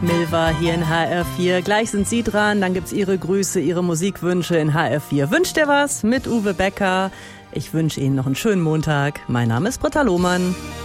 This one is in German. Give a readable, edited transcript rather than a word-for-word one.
Milva hier in HR4. Gleich sind Sie dran, dann gibt's Ihre Grüße, Ihre Musikwünsche in HR4. Wünscht ihr was mit Uwe Becker? Ich wünsche Ihnen noch einen schönen Montag. Mein Name ist Britta Lohmann.